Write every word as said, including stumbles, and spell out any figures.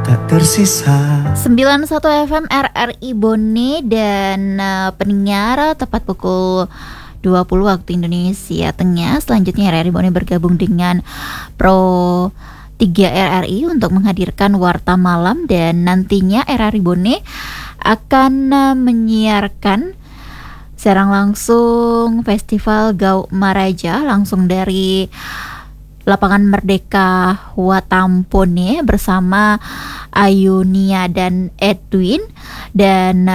tak tersisa. sembilan puluh satu F M R R I Bone dan uh, pendengar tepat pukul dua puluh waktu Indonesia Tengah. Selanjutnya R R I Bone bergabung dengan Pro tiga R R I untuk menghadirkan Warta Malam, dan nantinya R R I Bone akan uh, menyiarkan secara langsung Festival Gau Maraja langsung dari Lapangan Merdeka Watampone bersama Ayunia dan Edwin. Dan